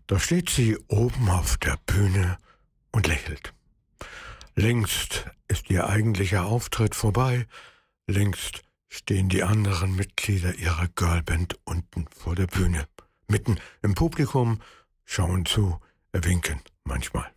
Da steht sie oben auf der Bühne und lächelt. Längst ist ihr eigentlicher Auftritt vorbei, längst stehen die anderen Mitglieder ihrer Girlband unten vor der Bühne, mitten im Publikum, schauen zu, winken manchmal.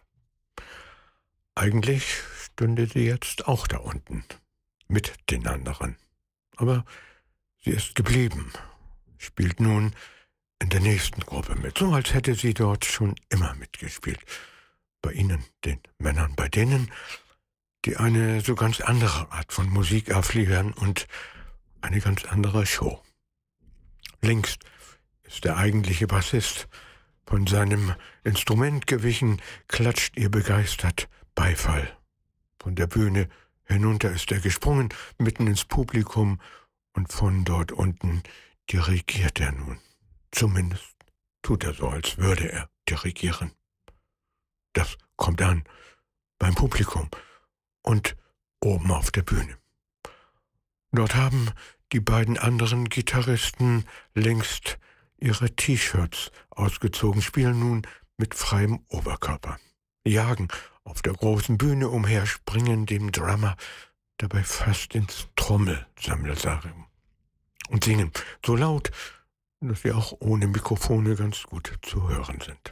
Eigentlich stünde sie jetzt auch da unten, mit den anderen. Aber sie ist geblieben, spielt nun in der nächsten Gruppe mit, so als hätte sie dort schon immer mitgespielt. Bei ihnen, den Männern, bei denen, die eine so ganz andere Art von Musik erfliegen und eine ganz andere Show. Längst ist der eigentliche Bassist von seinem Instrument gewichen, klatscht ihr begeistert Beifall. Von der Bühne hinunter ist er gesprungen, mitten ins Publikum, und von dort unten dirigiert er nun. Zumindest tut er so, als würde er dirigieren. Das kommt an beim Publikum und oben auf der Bühne. Dort haben die beiden anderen Gitarristen längst ihre T-Shirts ausgezogen, spielen nun mit freiem Oberkörper, jagen auf der großen Bühne umher, springen dem Drummer dabei fast ins Trommelsammelsarium und singen so laut, dass sie auch ohne Mikrofone ganz gut zu hören sind.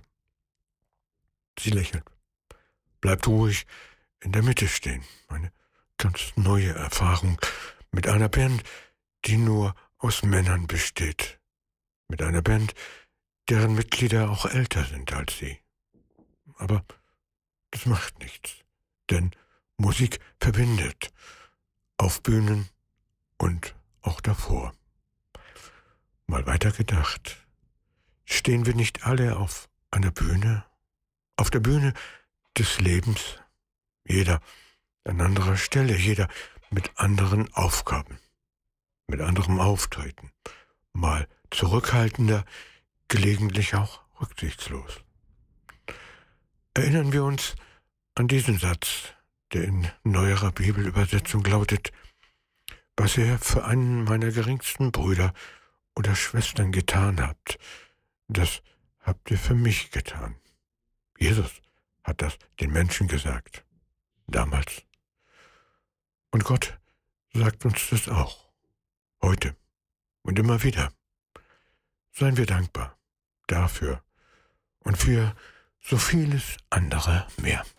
Sie lächelt, bleibt ruhig in der Mitte stehen. Eine ganz neue Erfahrung mit einer Band, die nur aus Männern besteht. Mit einer Band, deren Mitglieder auch älter sind als sie. Aber das macht nichts, denn Musik verbindet, auf Bühnen und auch davor. Mal weiter gedacht, stehen wir nicht alle auf einer Bühne? Auf der Bühne des Lebens, jeder an anderer Stelle, jeder mit anderen Aufgaben, mit anderem Auftreten, mal zurückhaltender, gelegentlich auch rücksichtslos. Erinnern wir uns an diesen Satz, der in neuerer Bibelübersetzung lautet: Was ihr für einen meiner geringsten Brüder oder Schwestern getan habt, das habt ihr für mich getan. Jesus hat das den Menschen gesagt, damals. Und Gott sagt uns das auch, heute und immer wieder. Seien wir dankbar dafür und für so vieles andere mehr.